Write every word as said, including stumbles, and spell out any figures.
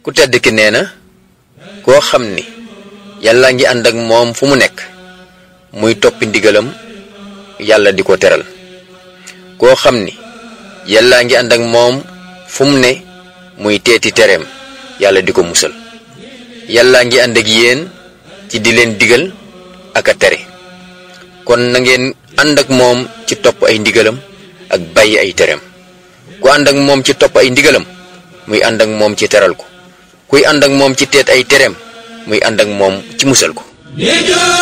ku tedd ki nee na koo xam ni yàlla ngi ànd ak moom fu mu nekk muy toppi ndigalam yàlla di ko teral koo xam ni yàlla ngi ànd ak moom fu mu ne muy teeti tereem yàlla di ko musal yàlla ngi ànd ak yéen ci di leen digal ak a tere kon na ngeen ànd ak moom ci topp ay ndigalam ak bàyyi ay tereem ku ànd ak moom ci topp ay ndigalam muy ànd ak moom ci teral ko kuy ànd ak moom ci teet ay tereem muy ànd ak moom ci musal ko